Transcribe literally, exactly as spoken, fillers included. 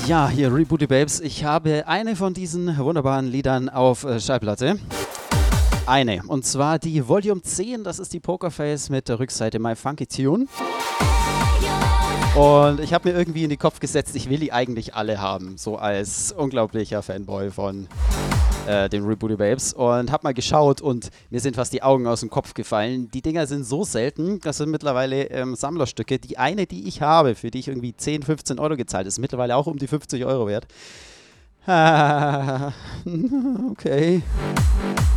Ja, hier Rebooty Babes. Ich habe eine von diesen wunderbaren Liedern auf äh, Schallplatte. Eine. Und zwar die Volume zehn. Das ist die Pokerface mit der Rückseite My Funky Tune. Und ich habe mir irgendwie in den Kopf gesetzt, ich will die eigentlich alle haben. So als unglaublicher Fanboy von äh, den Rebooty Babes. Und habe mal geschaut und mir sind fast die Augen aus dem Kopf gefallen. Die Dinger sind so selten, das sind mittlerweile ähm, Sammlerstücke. Die eine, die ich habe, für die ich irgendwie zehn, fünfzehn Euro gezahlt, ist mittlerweile auch um die fünfzig Euro wert. Ah, okay.